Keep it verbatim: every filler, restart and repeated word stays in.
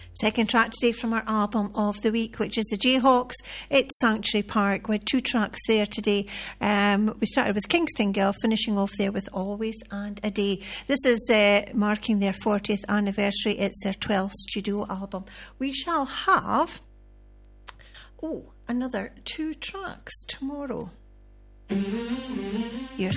Second track today from our album of the week, which is the Jayhawks. It's Sanctuary Park. We had two tracks there today. Um, we started with Kingston Girl, finishing off there with Always and a Day. This is uh, marking their fortieth anniversary. It's their twelfth studio album. We shall have, oh, another two tracks tomorrow. Here's